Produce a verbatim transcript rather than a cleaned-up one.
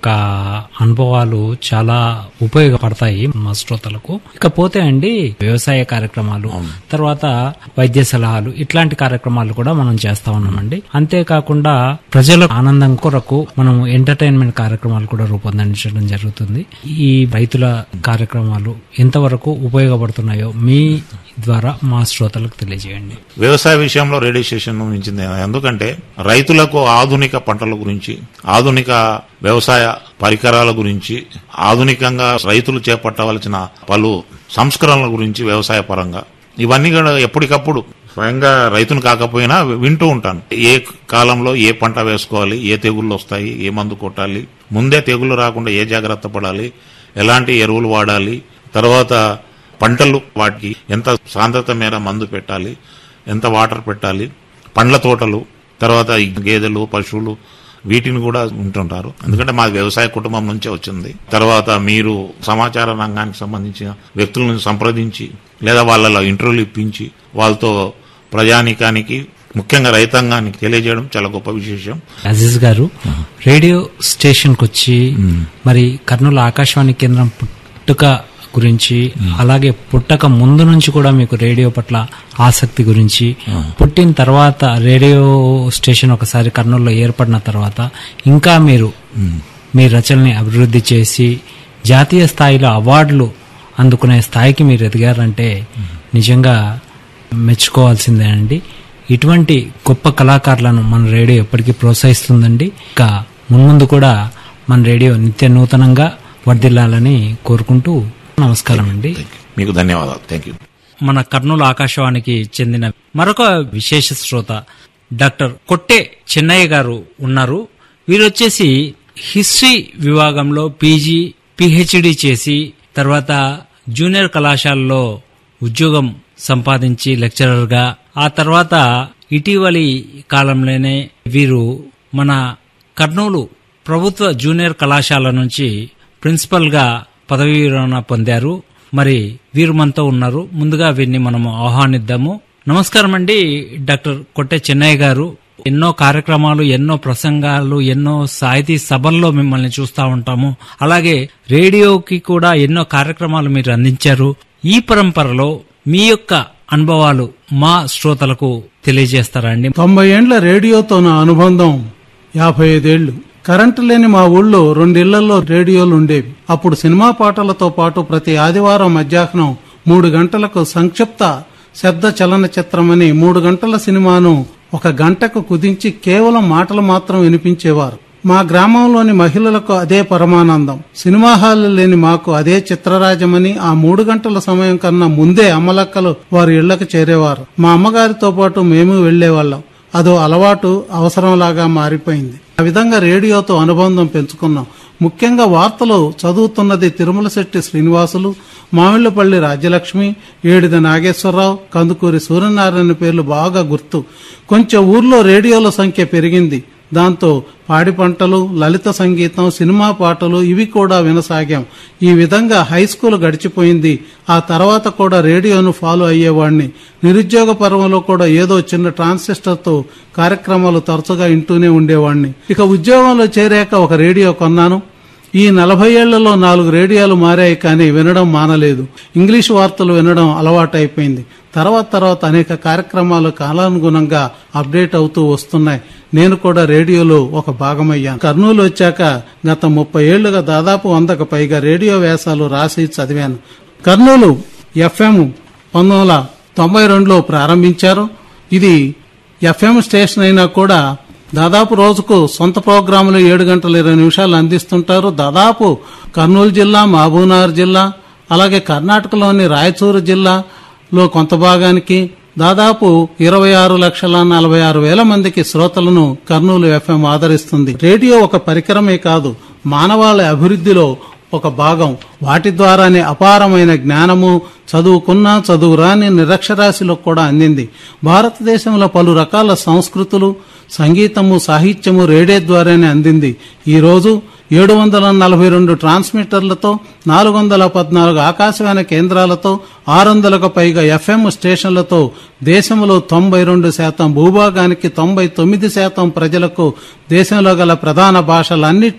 ఒక అనుభవాలు చాలా ఉపయోగపడతాయి మా శ్రోతలకు. ఇకపోతే అండి వ్యవసాయ కార్యక్రమాలు, తర్వాత వైద్య సలహాలు, ఇట్లాంటి కార్యక్రమాలు కూడా మనం చేస్తా ఉన్నామండి. అంతేకాకుండా ప్రజల ఆనందం కొరకు మనం ఎంటర్టైన్మెంట్ కార్యక్రమాలు కూడా రూపొందించడం జరుగుతుంది. ఈ రైతుల కార్యక్రమాలు ఎంతవరకు ఉపయోగపడుతున్నాయో మీ ద్వారా మా శ్రోతలకు తెలియజేయండి. వ్యవసాయ విషయంలో రేడియో స్టేషన్ మించింది. ఎందుకంటే రైతులకు ఆధునిక పంటల గురించి, ఆధునిక వ్యవసాయ పరికరాల గురించి, ఆధునికంగా రైతులు చేపట్టవలసిన పలు సంస్కరణల గురించి వ్యవసాయ పరంగా ఇవన్నీ కూడా ఎప్పటికప్పుడు స్వయంగా రైతును కాకపోయినా వింటూ ఉంటాను. ఏ కాలంలో ఏ పంట వేసుకోవాలి, ఏ తెగుళ్ళు వస్తాయి, ఏ మందు కొట్టాలి, ముందే తెగుళ్ళు రాకుండా ఏ జాగ్రత్త పడాలి, ఎలాంటి ఎరువులు వాడాలి, తర్వాత పంటలు వాటికి ఎంత సాంద్రత మేర మందు పెట్టాలి, ఎంత వాటర్ పెట్టాలి, పండ్ల తోటలు, తర్వాత గేదెలు, పశువులు, వీటిని కూడా ఉంటుంటారు. ఎందుకంటే మా వ్యవసాయ కుటుంబం నుంచే వచ్చింది. తర్వాత మీరు సమాచార రంగానికి సంబంధించిన వ్యక్తులను సంప్రదించి లేదా వాళ్ళ ఇంటర్వ్యూలు ఇప్పించి వాళ్ళతో ప్రజానీకానికి, ముఖ్యంగా రైతాంగానికి తెలియజేయడం చాలా గొప్ప విశేషం. అజీజ్ గారు, రేడియో స్టేషన్ కు వచ్చి మరి కర్నూలు ఆకాశవాణి కేంద్రం పుట్టుక గురించి, అలాగే పుట్టక ముందు నుంచి కూడా మీకు రేడియో పట్ల ఆసక్తి గురించి, పుట్టిన తర్వాత రేడియో స్టేషన్ ఒకసారి కర్నూలులో ఏర్పడిన తర్వాత ఇంకా మీరు మీ రచనని అభివృద్ధి చేసి జాతీయ స్థాయిలో అవార్డులు అందుకునే స్థాయికి మీరు ఎదిగారంటే నిజంగా మెచ్చుకోవాల్సిందేనండి. ఇటువంటి గొప్ప కళాకారులను మన రేడియో ఎప్పటికీ ప్రోత్సహిస్తుందండి. ఇంకా మున్ముందు కూడా మన రేడియో నిత్య నూతనంగా వర్ధిల్లాలని కోరుకుంటూ నమస్కారం అండి. మీకు ధన్యవాదాలు. Thank you. మన కర్నూలు ఆకాశవాణికి చెందిన మరొక విశేష శ్రోత డాక్టర్ కొట్టే చెన్నయ్య గారు ఉన్నారు. వీరు వచ్చేసి హిస్టరీ విభాగంలో పీజీ పిహెచ్డి చేసి తర్వాత జూనియర్ కళాశాలలో ఉద్యోగం సంపాదించి లెక్చరర్ గా, ఆ తర్వాత ఇటీవలి కాలంలోనే వీరు మన కర్నూలు ప్రభుత్వ జూనియర్ కళాశాల నుంచి ప్రిన్సిపల్ గా పదవీ విరమణ పొందారు. మరి వీరు మనతో ఉన్నారు. ముందుగా వీరిని మనము ఆహ్వానిద్దాము. నమస్కారం అండి డాక్టర్ కొట్టే చెన్నయ్య గారు. ఎన్నో కార్యక్రమాలు, ఎన్నో ప్రసంగాలు, ఎన్నో సాహితీ సభల్లో మిమ్మల్ని చూస్తూ ఉంటాము. అలాగే రేడియోకి కూడా ఎన్నో కార్యక్రమాలు మీరు అందించారు. ఈ పరంపరలో మీ యొక్క అనుభవాలు మా శ్రోతలకు తెలియజేస్తారా అండి? తొంభై ఏండ్ల రేడియోతో నా అనుబంధం యాభై ఐదేళ్లు. కరెంటు లేని మా ఊళ్ళో రెండిళ్లలో రేడియోలు ఉండేవి. అప్పుడు సినిమా పాటలతో పాటు ప్రతి ఆదివారం మధ్యాహ్నం మూడు గంటలకు సంక్షిప్త శబ్ద చలనచిత్రమని మూడు గంటల సినిమాను ఒక గంటకు కుదించి కేవలం మాటలు మాత్రం వినిపించేవారు. మా గ్రామంలోని మహిళలకు అదే పరమానందం. సినిమా హాల్ లేని మాకు అదే చిత్రరాజమని ఆ మూడు గంటల సమయం కన్నా ముందే అమ్మలక్కలు వారి ఇళ్లకు చేరేవారు. మా అమ్మగారితో పాటు మేము వెళ్లేవాళ్లం. అదో అలవాటు, అవసరంలాగా మారిపోయింది. ఆ విధంగా రేడియోతో అనుబంధం పెంచుకున్నాం. ముఖ్యంగా వార్తలు చదువుతున్నది తిరుమల శెట్టి శ్రీనివాసులు, మామిళ్లపల్లి రాజ్యలక్ష్మి, ఏడిద నాగేశ్వరరావు, కందుకూరి సూర్యనారాయణ పేర్లు బాగా గుర్తు. కొంచెం ఊర్లో రేడియోల సంఖ్య పెరిగింది. దాంతో పాడి పంటలు, లలిత సంగీతం, సినిమా పాటలు ఇవి కూడా వినసాగాం. ఈ విధంగా హై స్కూల్ గడిచిపోయింది. ఆ తర్వాత కూడా రేడియోను ఫాలో అయ్యేవాడిని. నిరుద్యోగ పర్వంలో కూడా ఏదో చిన్న ట్రాన్సిస్టర్తో కార్యక్రమాలు తరచుగా వింటూనే ఉండేవాడిని. ఇక ఉద్యోగంలో చేరాక ఒక రేడియో కొన్నాను. ఈ నలభై ఏళ్లలో నాలుగు రేడియోలు మారాయి, కానీ వినడం మానలేదు. ఇంగ్లీష్ వార్తలు వినడం అలవాటైపోయింది. తర్వాత తర్వాత అనేక కార్యక్రమాలు కాలానుగుణంగా అప్డేట్ అవుతూ వస్తున్నాయి. నేను కూడా రేడియోలో ఒక భాగమయ్యాను. కర్నూలు వచ్చాక గత ముప్పై ఏళ్లుగా దాదాపు వందకు పైగా రేడియో వ్యాసాలు రాసి చదివాను. కర్నూలు ఎఫ్ఎం పంతొమ్మిది వందల తొంభై రెండులో ప్రారంభించారు. ఇది ఎఫ్ఎం స్టేషన్ అయినా కూడా దాదాపు రోజుకు సొంత ప్రోగ్రాములు ఏడు గంటల ఇరవై నిమిషాలు అందిస్తుంటారు. దాదాపు కర్నూలు జిల్లా, మహబూబ్నగర్ జిల్లా, అలాగే కర్ణాటకలోని రాయచూరు జిల్లాలో కొంత భాగానికి దాదాపు ఇరవై ఆరు లక్షల నలభై ఆరు వేల మందికి శ్రోతలను కర్నూలు ఎఫ్ఎం ఆదరిస్తుంది. రేడియో ఒక పరికరమే కాదు, మానవాళి అభివృద్ధిలో ఒక భాగం. వాటి ద్వారానే అపారమైన జ్ఞానము చదువుకున్న చదువురాని నిరక్షరాశిలో కూడా అందింది. భారతదేశంలో పలు రకాల సంస్కృతులు, సంగీతము, సాహిత్యము రేడియో ద్వారానే అందింది. ఈ రోజు ఏడు వందల నలభై రెండు ట్రాన్స్మిటర్లతో, నాలుగు వందల పద్నాలుగు ఆకాశవాణి కేంద్రాలతో, ఆరు వందలకు పైగా ఎఫ్ఎం స్టేషన్లతో దేశంలో తొంభై రెండు శాతం భూభాగానికి తొంభై తొమ్మిది శాతం ప్రజలకు దేశంలో గల ప్రధాన భాషలన్నిటి